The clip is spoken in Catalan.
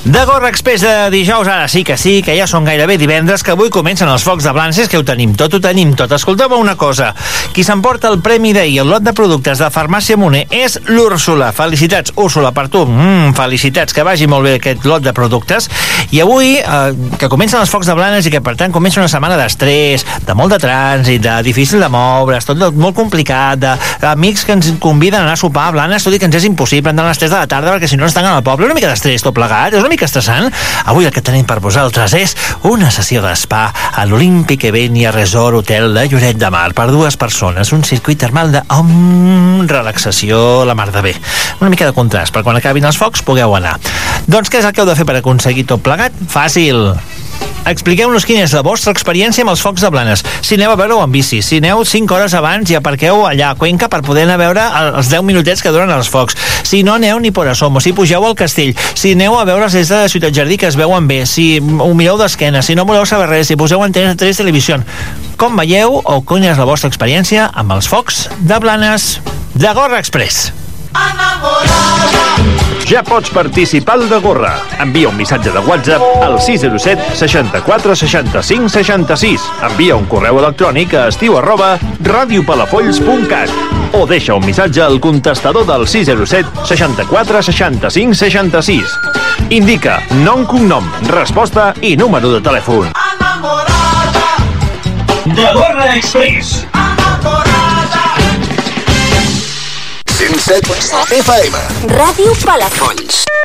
De Gorra Express de dijous, ara sí, que ja són gairebé divendres, que avui comencen els focs de Blanes, que ho tenim tot. Escolteu una cosa, qui s'emporta el premi d'ahir, el lot de productes de Farmàcia Moner, és l'Úrsula. Felicitats, Úrsula, per tu. Felicitats, que vagi molt bé aquest lot de productes. I avui, que comencen els focs de Blanes i que, per tant, comença una setmana d'estrès, de molt de trànsit, de difícil de moure's, tot molt complicat, d'amics que ens conviden a anar a sopar a Blanes, tot i que ens és impossible andar a les 3 de la tarda perquè si no ens tanquen al poble. Una mica d'estrès tot plegat, és una mica estressant. Avui el que tenim per vosaltres és una sessió d'espa a l'Olímpic Evenia Resort Hotel de Lloret de Mar per 2 persones, un circuit termal de relaxació, la mar de bé. Una mica de contrast, per quan acabin els focs pugueu anar. Doncs què és el que heu de fer per aconseguir tot plegat? Fàcil! Expliqueu-nos quina és la vostra experiència amb els focs de Blanes. Si aneu a veure-ho en bici, si aneu 5 hores abans i aparqueu allà a Cuenca per poder anar a veure els 10 minutets que duren els focs. Si no aneu ni por asomo, si pugeu al castell, si aneu a veure des de Ciutat Jardí que es veuen bé, si ho mireu d'esquena, si no voleu saber res, si poseu Antena 3 Televisió. Com veieu o quina és la vostra experiència amb els focs de Blanes? De Gorra Express. Ja pots participar al de Gorra. Envia un missatge de WhatsApp al 607 64 65 66. Envia un correu electrònic a estiu@radiopalafolls.cat o deixa un missatge al contestador del 607 64 65 66. Indica nom, cognom, resposta i número de telèfon. De Gorra Express. 107 FM. Ràdio Palafolls.